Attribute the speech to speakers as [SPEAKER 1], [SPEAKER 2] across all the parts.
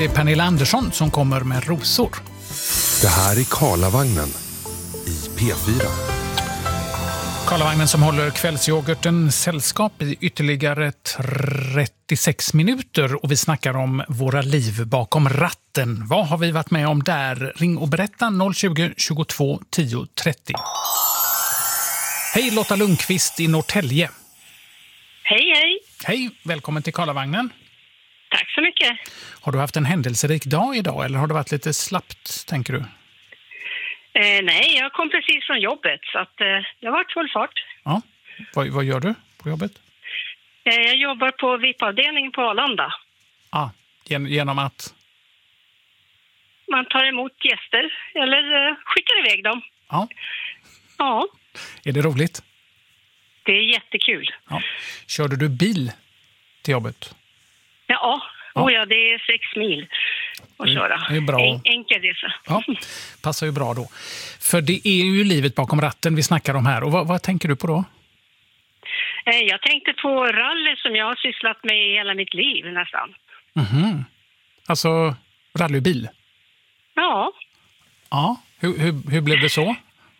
[SPEAKER 1] Det är Pernilla Andersson som kommer med rosor.
[SPEAKER 2] Det här är Karlavagnen i P4.
[SPEAKER 1] Karlavagnen som håller kvällsyoghurten sällskap i ytterligare 36 minuter och vi snackar om våra liv bakom ratten. Vad har vi varit med om där? Ring och berätta 020 22 10 30. Hej Lotta Lundqvist i Norrtälje.
[SPEAKER 3] Hej, hej.
[SPEAKER 1] Hej, välkommen till Karlavagnen.
[SPEAKER 3] Tack så mycket.
[SPEAKER 1] Har du haft en händelserik dag idag eller har det varit lite slappt, tänker du?
[SPEAKER 3] Nej, jag kom precis från jobbet så att det har varit full fart.
[SPEAKER 1] Ja. Vad gör du på jobbet?
[SPEAKER 3] Jag jobbar på VIP-avdelningen på Arlanda.
[SPEAKER 1] Ja, genom att?
[SPEAKER 3] Man tar emot gäster eller skickar iväg dem.
[SPEAKER 1] Ja.
[SPEAKER 3] Ja.
[SPEAKER 1] Är det roligt?
[SPEAKER 3] Det är jättekul.
[SPEAKER 1] Ja. Körde du bil till jobbet?
[SPEAKER 3] Ja. Ja, det är 6 mil att köra.
[SPEAKER 1] Det är bra.
[SPEAKER 3] Enkel resa.
[SPEAKER 1] Ja, passar ju bra då. För det är ju livet bakom ratten vi snackar om här. Och vad tänker du på då?
[SPEAKER 3] Jag tänkte på rally som jag har sysslat med i hela mitt liv nästan.
[SPEAKER 1] Mhm. Alltså rallybil?
[SPEAKER 3] Ja.
[SPEAKER 1] Ja, hur blev det så?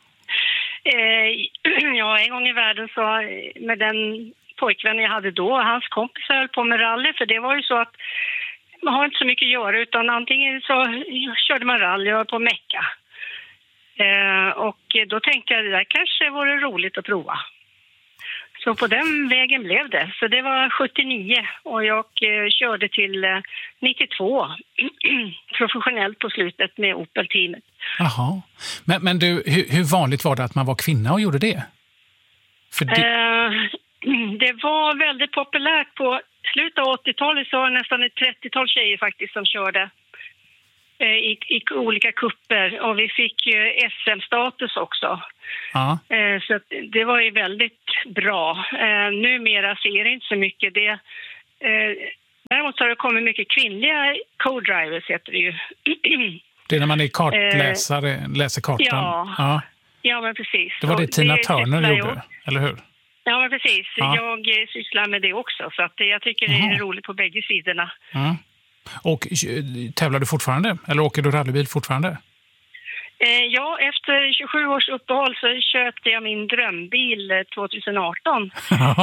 [SPEAKER 3] Ja, en gång i världen så med den pojkvän jag hade då, hans kompis höll på med rally, för det var ju så att man har inte så mycket att göra utan antingen så körde man rally på Mecka. Och då tänkte jag det där kanske vore roligt att prova. Så på den vägen blev det. Så det var 79 och jag körde till 92 professionellt på slutet med Opel-teamet.
[SPEAKER 1] Jaha. Men du, hur vanligt var det att man var kvinna och gjorde det? För
[SPEAKER 3] det var väldigt populärt på slutet av 80-talet, så var det nästan ett 30-tal tjejer faktiskt som körde i olika kupper och vi fick ju SM-status också.
[SPEAKER 1] Ja.
[SPEAKER 3] Så det var ju väldigt bra. Numera ser det inte så mycket det. Däremot har det kommit mycket kvinnliga co-drivers heter det ju.
[SPEAKER 1] Det är när man är kartläsare, läser kartan.
[SPEAKER 3] Ja, men precis.
[SPEAKER 1] Det var det Tina Turner gjorde, eller hur?
[SPEAKER 3] Ja, men precis.
[SPEAKER 1] Ja.
[SPEAKER 3] Jag sysslar med det också. Så att jag tycker det är roligt på bägge sidorna.
[SPEAKER 1] Mm. Och tävlar du fortfarande? Eller åker du rallybil fortfarande?
[SPEAKER 3] Ja, efter 27 års uppehåll så köpte jag min drömbil 2018.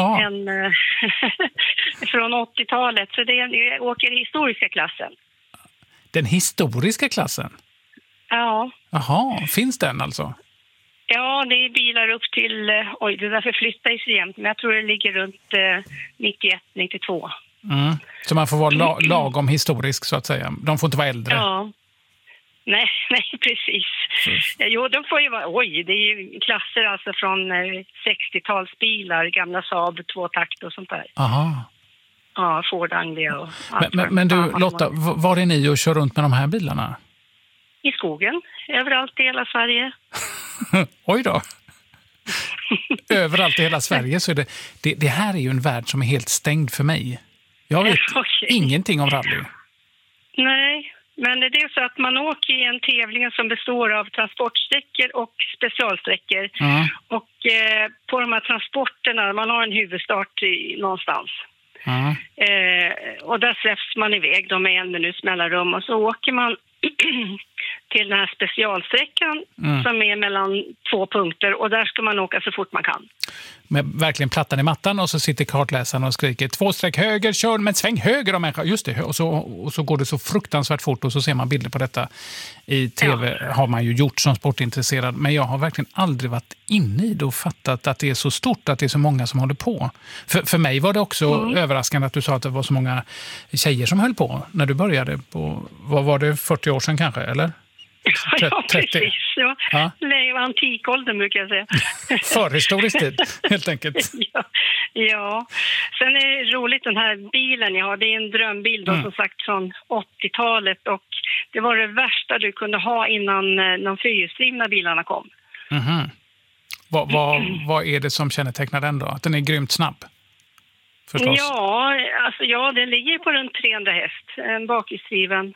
[SPEAKER 3] Från 80-talet. Så jag åker i historiska klassen.
[SPEAKER 1] Den historiska klassen?
[SPEAKER 3] Ja.
[SPEAKER 1] Jaha, finns den alltså?
[SPEAKER 3] Ja, det är bilar upp till... det därför flyttar ju sig jämt. Men jag tror det ligger runt 91-92.
[SPEAKER 1] Mm. Så man får vara lagom historisk så att säga. De får inte vara äldre.
[SPEAKER 3] Ja. Nej, precis. Jo, de får ju vara... det är ju klasser alltså från 60-talsbilar, gamla Saab, 2-takt och sånt där.
[SPEAKER 1] Aha.
[SPEAKER 3] Ja, Ford Anglia och allt.
[SPEAKER 1] Men du, Lotta, var är ni och kör runt med de här bilarna?
[SPEAKER 3] I skogen, överallt i hela Sverige.
[SPEAKER 1] Oj då. Överallt i hela Sverige så är det här är ju en värld som är helt stängd för mig. Jag vet ingenting om rally.
[SPEAKER 3] Nej, men det är så att man åker i en tävling som består av transportsträckor och specialsträckor. Mm. Och på de här transporterna, man har en huvudstart någonstans. Mm. Och där släpps man iväg med 1 minuts mellanrum och så åker man till den här specialsträckan som är mellan 2 punkter och där ska man åka så fort man kan.
[SPEAKER 1] Med verkligen plattan i mattan och så sitter kartläsaren och skriker 2 streck höger, kör men sväng höger om människa. Just det, och så går det så fruktansvärt fort och så ser man bilder på detta i tv har man ju gjort som sportintresserad. Men jag har verkligen aldrig varit inne i det och fattat att det är så stort, att det är så många som håller på. För mig var det också överraskande att du sa att det var så många tjejer som höll på när du började på, vad var det, 40 år sedan kanske, eller?
[SPEAKER 3] Ja, precis. Ja. Det var antikåldern brukar jag säga.
[SPEAKER 1] Förhistoriskt tid, helt enkelt.
[SPEAKER 3] Ja. Sen är det roligt den här bilen jag har. Det är en drömbil då, som sagt från 80-talet. Och det var det värsta du kunde ha innan de fyrhjulsdrivna bilarna kom.
[SPEAKER 1] Mm-hmm. Vad är det som kännetecknar den då? Att den är grymt snabb? Förstås.
[SPEAKER 3] Ja, den ligger på runt 300 häst. En bakhjulsdriven.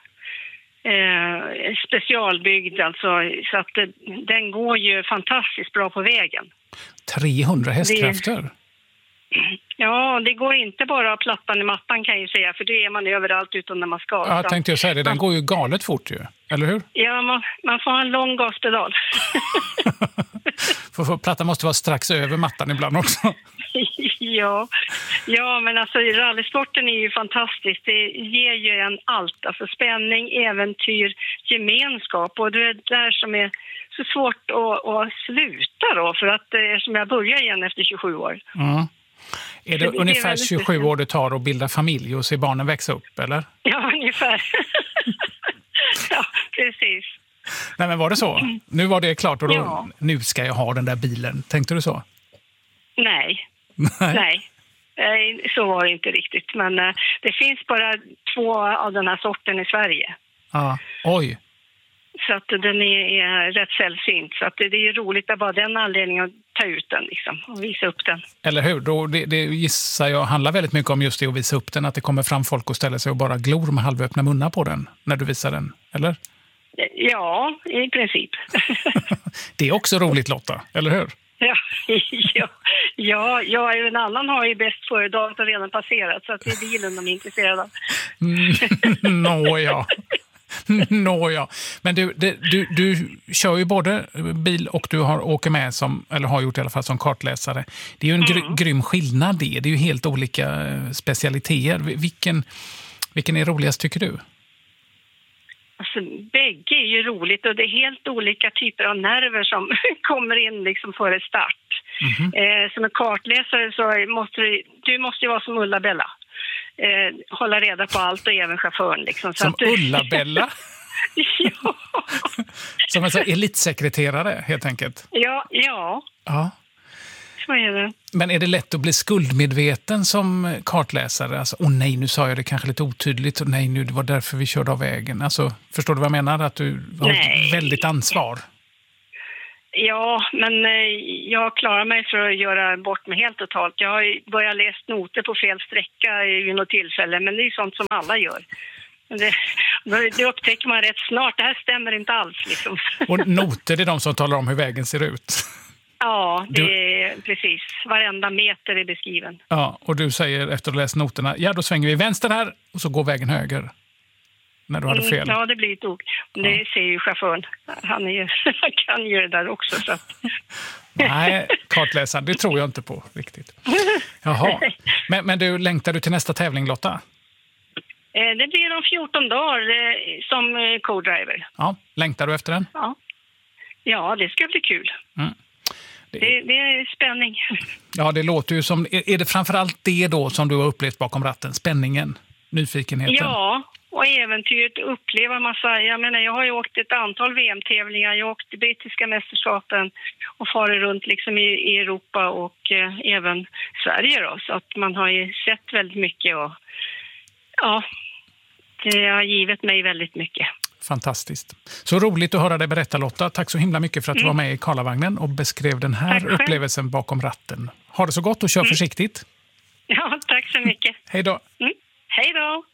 [SPEAKER 3] Specialbyggd alltså, så att den går ju fantastiskt bra på vägen.
[SPEAKER 1] 300 hästkrafter?
[SPEAKER 3] Ja, det går inte bara plattan i mattan kan jag ju säga, för det är man överallt utan när man ska.
[SPEAKER 1] Ja, jag tänkte jag säga det, den går ju galet fort ju, eller hur?
[SPEAKER 3] Ja, man får ha en lång gaspedal.
[SPEAKER 1] För plattan måste vara strax över mattan ibland också.
[SPEAKER 3] Ja, men alltså rallysporten är ju fantastisk. Det ger ju en allt, alltså spänning, äventyr, gemenskap, och det är där som är så svårt att sluta då, för att som jag börjar igen efter 27 år.
[SPEAKER 1] Mm. Är det ungefär 27 år det tar att bilda familj och se barnen växa upp, eller?
[SPEAKER 3] Ja, ungefär. Ja, precis.
[SPEAKER 1] Nej, men var det så? Nu var det klart och då, nu ska jag ha den där bilen. Tänkte du så?
[SPEAKER 3] Nej, så var det inte riktigt. Men det finns bara 2 av den här sorten i Sverige.
[SPEAKER 1] Ja, oj.
[SPEAKER 3] Så att den är rätt sällsynt. Så att det är roligt att bara den anledningen att ta ut den liksom, och visa upp den.
[SPEAKER 1] Eller hur? Då, det gissar jag handlar väldigt mycket om just det att visa upp den. Att det kommer fram folk och ställer sig och bara glor med halvöppna munnar på den när du visar den, eller?
[SPEAKER 3] Ja, i princip.
[SPEAKER 1] Det är också roligt, Lotta, eller hur?
[SPEAKER 3] Ja, en annan har ju bäst före-daget redan passerat, så att det är bilen de är intresserade av.
[SPEAKER 1] Nåja. Men du kör ju både bil och du åker med eller har gjort i alla fall som kartläsare. Det är ju en grym skillnad det. Det är ju helt olika specialiteter. Vilken är roligast tycker du?
[SPEAKER 3] Alltså, bägge är ju roligt, och det är helt olika typer av nerver som kommer in liksom före start. Som en kartläsare så måste du måste ju vara som Ulla-Bella. Hålla reda på allt och även chauffören. Liksom, så
[SPEAKER 1] som
[SPEAKER 3] att
[SPEAKER 1] Ulla-Bella?
[SPEAKER 3] Ja.
[SPEAKER 1] Som en elitsekreterare, helt enkelt?
[SPEAKER 3] Ja. Så är det.
[SPEAKER 1] Men är det lätt att bli skuldmedveten som kartläsare? Alltså, nej, nu sa jag det kanske lite otydligt. Och nej, det var därför vi körde av vägen. Alltså, förstår du vad jag menar? Att du har ett väldigt ansvar.
[SPEAKER 3] Ja, men jag klarar mig för att göra bort mig helt totalt. Jag har börjat läsa noter på fel sträcka vid något tillfälle, men det är sånt som alla gör. Det upptäcker man rätt snart. Det här stämmer inte alls. Liksom.
[SPEAKER 1] Och noter är de som talar om hur vägen ser ut?
[SPEAKER 3] Ja, det är precis. Varenda meter är beskriven.
[SPEAKER 1] Ja, och du säger efter att ha läst noterna, ja då svänger vi vänster här och så går vägen höger. När du hade fel.
[SPEAKER 3] Ja, det blir ett ok. Det ser ju chauffören. Han kan ju det där också. Så.
[SPEAKER 1] Nej, kartläsaren, det tror jag inte på riktigt. Jaha. Men du, längtar du till nästa tävling, Lotta?
[SPEAKER 3] Det blir om 14 dagar som co-driver.
[SPEAKER 1] Ja, längtar du efter den?
[SPEAKER 3] Ja, det ska bli kul. Det är spänning.
[SPEAKER 1] Ja, det låter ju som... Är det framförallt det då som du har upplevt bakom ratten? Spänningen? Nyfikenheten? Ja,
[SPEAKER 3] och äventyret, uppleva massa. Jag har ju åkt ett antal VM-tävlingar. Jag har åkt brittiska mästerskapen och farit runt liksom i Europa och även Sverige då. Så att man har ju sett väldigt mycket och ja, det har givit mig väldigt mycket.
[SPEAKER 1] Fantastiskt. Så roligt att höra dig berätta, Lotta. Tack så himla mycket för att du var med i Karlavagnen och beskrev den här upplevelsen bakom ratten. Ha det så gott och kör försiktigt.
[SPEAKER 3] Ja, tack så mycket.
[SPEAKER 1] Hej då.
[SPEAKER 3] Hej då.